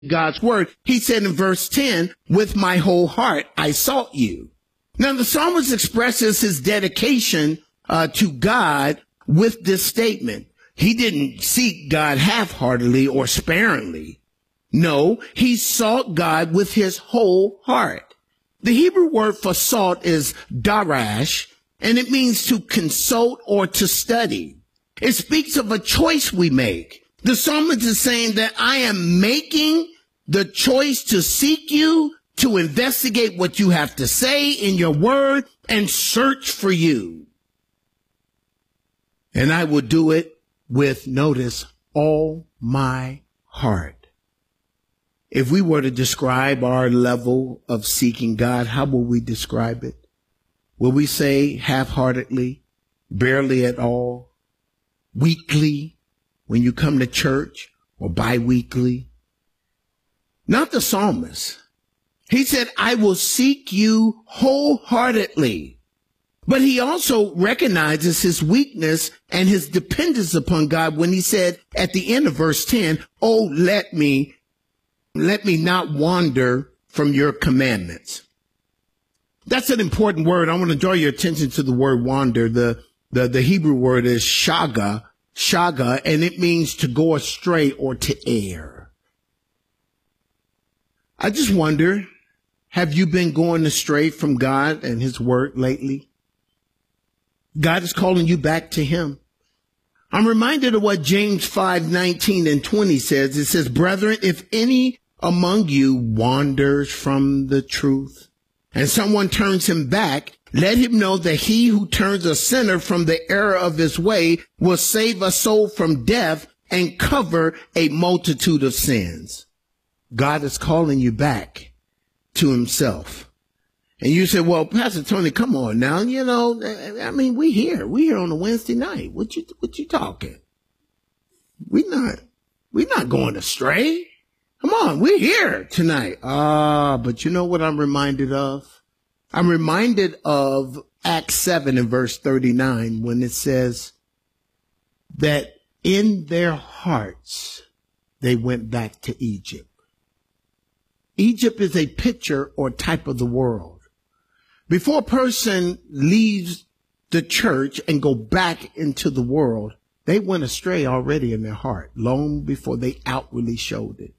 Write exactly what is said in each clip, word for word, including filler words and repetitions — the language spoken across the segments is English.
God's word. He said in verse ten, with my whole heart, I sought you. Now, the psalmist expresses his dedication uh, to God with this statement. He didn't seek God half-heartedly or sparingly. No, he sought God with his whole heart. The Hebrew word for sought is darash, and it means to consult or to study. It speaks of a choice we make. The psalmist is saying that I am making the choice to seek you, to investigate what you have to say in your word, and search for you. And I will do it with, notice, all my heart. If we were to describe our level of seeking God, how will we describe it? Will we say half-heartedly, barely at all, weekly, when you come to church, or bi-weekly? Not the psalmist. He said, I will seek you wholeheartedly. But he also recognizes his weakness and his dependence upon God when he said at the end of verse ten, oh, let me, let me not wander from your commandments. That's an important word. I want to draw your attention to the word wander. The, the, the Hebrew word is shaga, shaga, and it means to go astray or to err. I just wonder, have you been going astray from God and his word lately? God is calling you back to him. I'm reminded of what James five nineteen and twenty says. It says, brethren, if any among you wanders from the truth and someone turns him back, let him know that he who turns a sinner from the error of his way will save a soul from death and cover a multitude of sins. God is calling you back to himself. And you say, well, Pastor Tony, come on now. You know, I mean, we here. We here on a Wednesday night. What you, what you talking? We not, we not going astray. Come on. We're here tonight. Ah, uh, but you know what I'm reminded of? I'm reminded of Acts seven and verse thirty-nine when it says that in their hearts, they went back to Egypt. Egypt is a picture or type of the world. Before a person leaves the church and go back into the world, they went astray already in their heart, long before they outwardly showed it.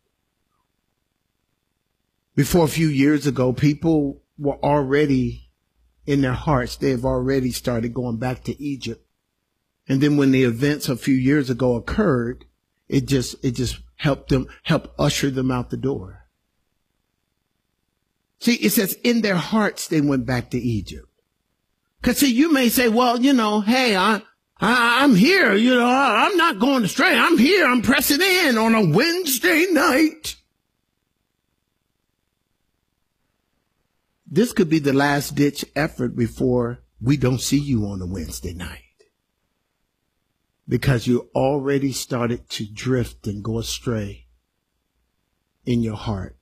Before a few years ago, people were already in their hearts. They have already started going back to Egypt. And then when the events a few years ago occurred, it just, it just helped them, helped usher them out the door. See, it says in their hearts, they went back to Egypt. Cause see, you may say, well, you know, hey, I, I, I'm here, you know, I, I'm not going astray. I'm here. I'm pressing in on a Wednesday night. This could be the last ditch effort before we don't see you on a Wednesday night. Because you already started to drift and go astray in your heart.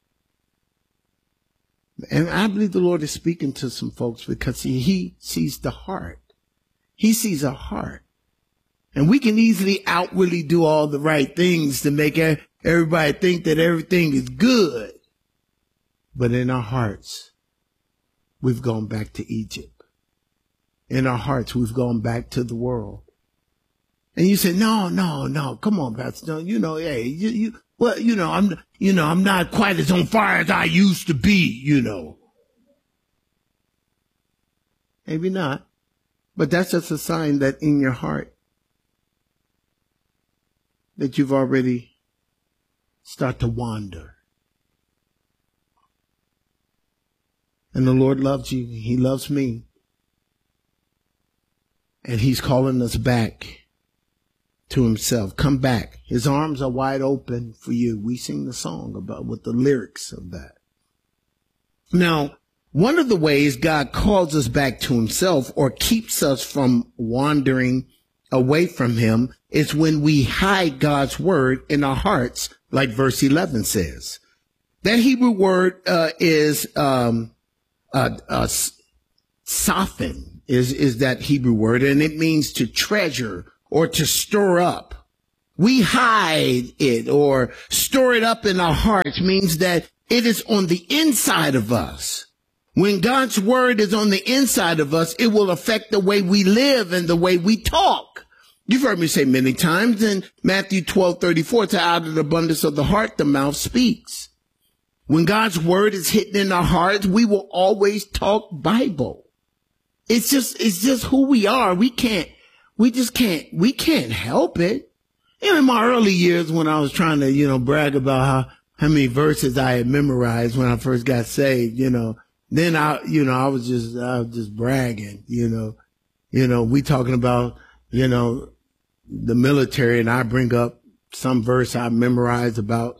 And I believe the Lord is speaking to some folks because he, he sees the heart. He sees a heart. And we can easily outwardly do all the right things to make everybody think that everything is good. But in our hearts, we've gone back to Egypt. In our hearts, we've gone back to the world. And you say, no, no, no, come on, Pastor. No, you know, hey, you, you, well, you know, I'm, you know, I'm not quite as on fire as I used to be, you know. Maybe not, but that's just a sign that in your heart that you've already started to wander. And the Lord loves you. He loves me. And he's calling us back to himself. Come back. His arms are wide open for you. We sing the song about with the lyrics of that. Now, one of the ways God calls us back to himself or keeps us from wandering away from him is when we hide God's word in our hearts, like verse eleven says. That Hebrew word uh, is um, uh, uh, sophin, is, is that Hebrew word, and it means to treasure or to stir up. We hide it or store it up in our hearts, means that it is on the inside of us. When God's word is on the inside of us, it will affect the way we live and the way we talk. You've heard me say many times in Matthew twelve thirty-four, to out of the abundance of the heart, the mouth speaks. When God's word is hidden in our hearts, we will always talk Bible. It's just, it's just who we are. We can't, we just can't, we can't help it. In my early years when I was trying to, you know, brag about how, how many verses I had memorized when I first got saved, you know, then I, you know, I was just, I was just bragging, you know, you know, we talking about, you know, the military, and I bring up some verse I memorized about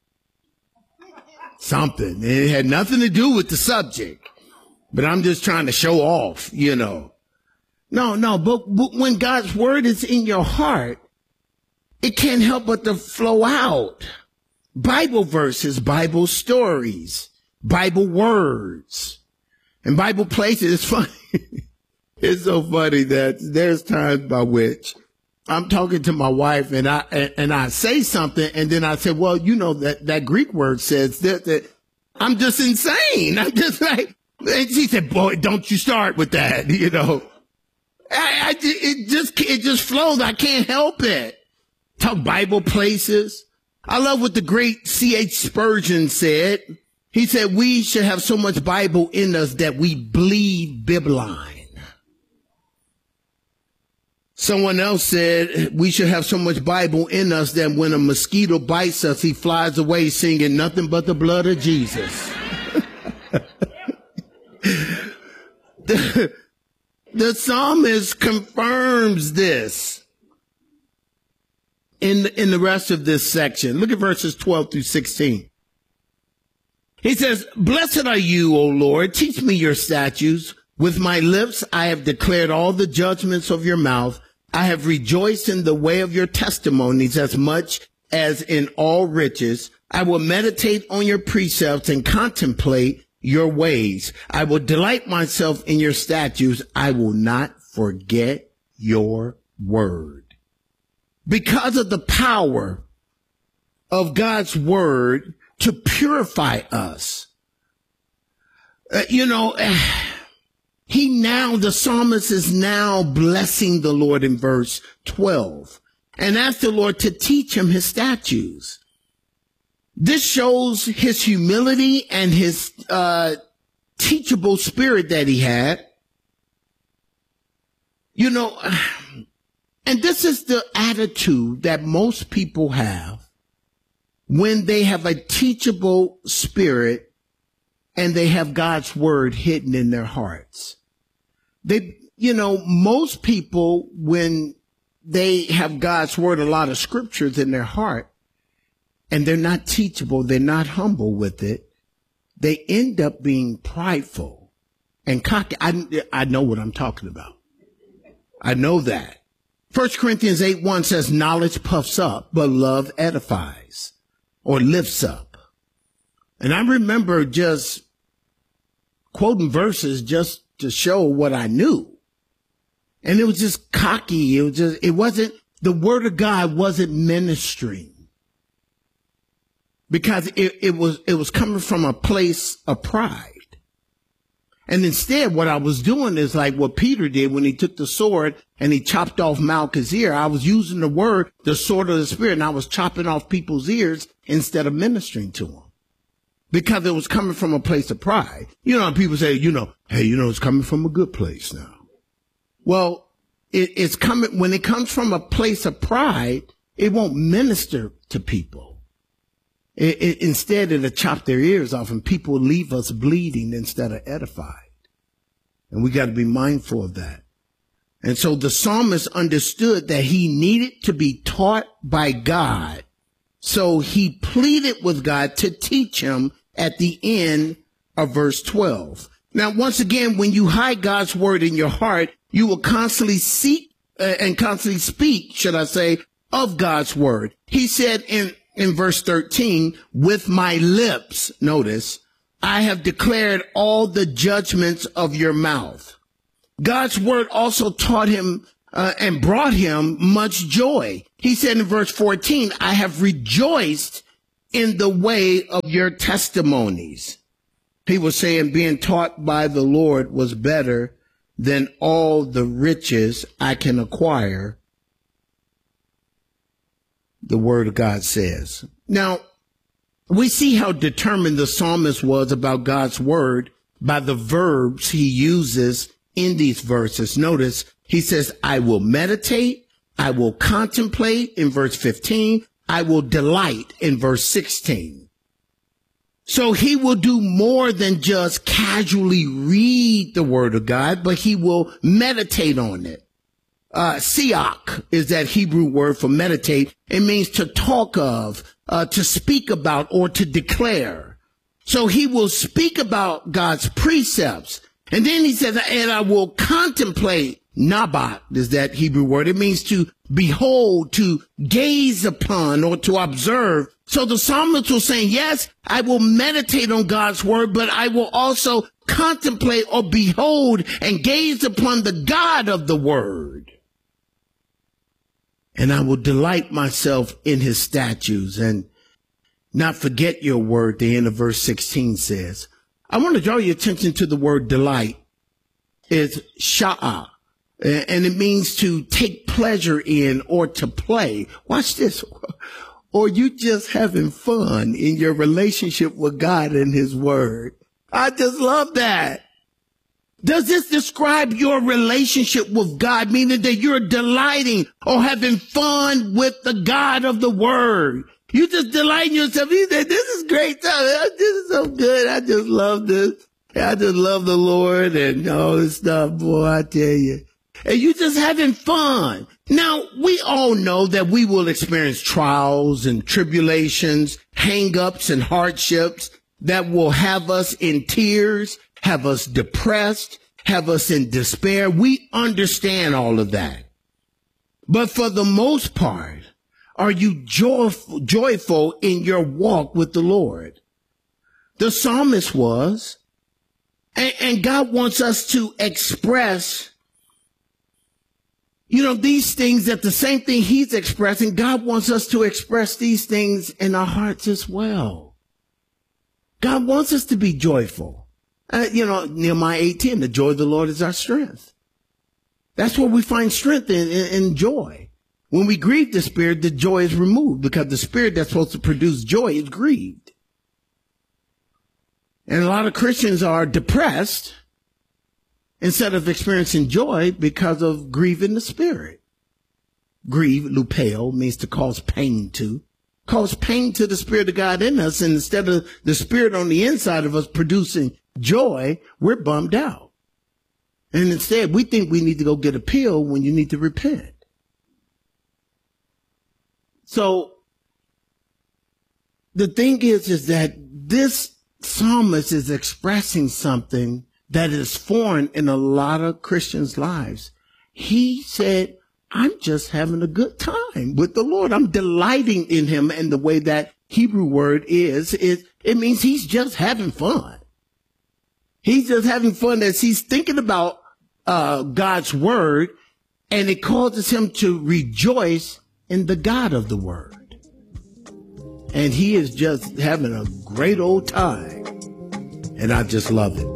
something. It had nothing to do with the subject, but I'm just trying to show off, you know. No, no, but, but when God's word is in your heart, it can't help but to flow out. Bible verses, Bible stories, Bible words, and Bible places. It's funny. It's so funny that there's times by which I'm talking to my wife and I, and, and I say something, and then I say, well, you know, that, that Greek word says that, that I'm just insane. I'm just like, and she said, boy, don't you start with that, you know. I, I, it just, it just flows. I can't help it. Talk Bible places. I love what the great C H Spurgeon said. He said, we should have so much Bible in us that we bleed bibline. Someone else said, we should have so much Bible in us that when a mosquito bites us, he flies away singing nothing but the blood of Jesus. the, the psalmist confirms this in, in the rest of this section. Look at verses twelve through sixteen. He says, blessed are you, O Lord, teach me your statutes. With my lips I have declared all the judgments of your mouth. I have rejoiced in the way of your testimonies as much as in all riches. I will meditate on your precepts and contemplate your ways. I will delight myself in your statutes. I will not forget your word. Because of the power of God's word to purify us, uh, you know, He now, the psalmist is now blessing the Lord in verse twelve and asked the Lord to teach him his statutes. This shows his humility and his uh, teachable spirit that he had. You know, and this is the attitude that most people have when they have a teachable spirit and they have God's word hidden in their hearts. They, you know, most people, when they have God's word, a lot of scriptures in their heart, and they're not teachable, they're not humble with it, they end up being prideful and cocky. I, I know what I'm talking about. I know that. First Corinthians eight one says, knowledge puffs up, but love edifies or lifts up. And I remember just quoting verses just to show what I knew. And it was just cocky. It was just, it wasn't, the word of God wasn't ministering because it, it was, it was coming from a place of pride. And instead, what I was doing is like what Peter did when he took the sword and he chopped off Malchus' ear. I was using the word, the sword of the spirit, and I was chopping off people's ears instead of ministering to them. Because it was coming from a place of pride. You know, people say, you know, hey, you know, it's coming from a good place now. Well, it, it's coming, when it comes from a place of pride, it won't minister to people. It, it, instead, it'll chop their ears off and people leave us bleeding instead of edified. And we got to be mindful of that. And so the psalmist understood that he needed to be taught by God. So he pleaded with God to teach him at the end of verse twelve. Now, once again, when you hide God's word in your heart, you will constantly seek uh, and constantly speak, should I say, of God's word. He said in, in verse thirteen, with my lips, notice, I have declared all the judgments of your mouth. God's word also taught him uh, and brought him much joy. He said in verse fourteen, I have rejoiced in the way of your testimonies. He was saying being taught by the Lord was better than all the riches I can acquire, the word of God says. Now, we see how determined the psalmist was about God's word by the verbs he uses in these verses. Notice he says, I will meditate, I will contemplate in verse fifteen, I will delight in verse sixteen. So he will do more than just casually read the word of God, but he will meditate on it. Uh, siach is that Hebrew word for meditate. It means to talk of, uh, to speak about, or to declare. So he will speak about God's precepts. And then he says, and I will contemplate. Nabat is that Hebrew word. It means to behold, to gaze upon, or to observe. So the psalmist was saying, yes, I will meditate on God's word, but I will also contemplate or behold and gaze upon the God of the word. And I will delight myself in his statutes and not forget your word, the end of verse sixteen says. I want to draw your attention to the word delight. It's sha'ah, and it means to take pleasure in or to play. Watch this. Or you just having fun in your relationship with God and his word. I just love that. Does this describe your relationship with God, meaning that you're delighting or having fun with the God of the word? You just delight in yourself. You say, this is great. This is so good. I just love this. I just love the Lord and all this stuff, boy, I tell you. And you just having fun. Now, we all know that we will experience trials and tribulations, hang-ups and hardships that will have us in tears, have us depressed, have us in despair. We understand all of that. But for the most part, are you joyful, joyful in your walk with the Lord? The psalmist was, and, and God wants us to express, you know, these things, that the same thing he's expressing, God wants us to express these things in our hearts as well. God wants us to be joyful. Uh, you know, Nehemiah eighteen, the joy of the Lord is our strength. That's where we find strength in, in, in joy. When we grieve the Spirit, the joy is removed because the Spirit that's supposed to produce joy is grieved. And a lot of Christians are depressed instead of experiencing joy because of grieving the Spirit. Grieve, lupeo, means to cause pain to. Cause pain to the Spirit of God in us. And instead of the Spirit on the inside of us producing joy, we're bummed out. And instead, we think we need to go get a pill when you need to repent. So the thing is, is that this psalmist is expressing something that is foreign in a lot of Christians' lives. He said, I'm just having a good time with the Lord. I'm delighting in him. And the way that Hebrew word is, is it means he's just having fun. He's just having fun as he's thinking about uh, God's word, and it causes him to rejoice in the God of the word. And he is just having a great old time. And I just love it.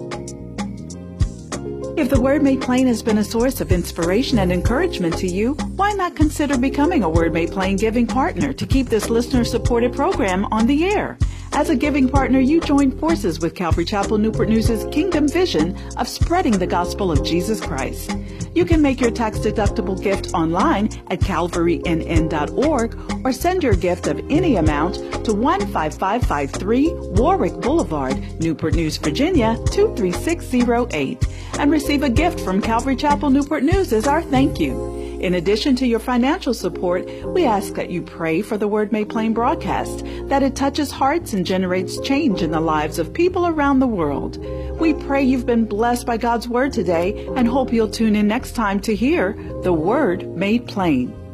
If the Word Made Plain has been a source of inspiration and encouragement to you, why not consider becoming a Word Made Plain giving partner to keep this listener-supported program on the air? As a giving partner, you join forces with Calvary Chapel Newport News' Kingdom Vision of spreading the gospel of Jesus Christ. You can make your tax-deductible gift online at calvary n n dot org or send your gift of any amount to one five five five three Warwick Boulevard, Newport News, Virginia two three six zero eight, and receive a gift from Calvary Chapel Newport News as our thank you. In addition to your financial support, we ask that you pray for the Word Made Plain broadcast, that it touches hearts and generates change in the lives of people around the world. We pray you've been blessed by God's Word today and hope you'll tune in next time to hear the Word Made Plain.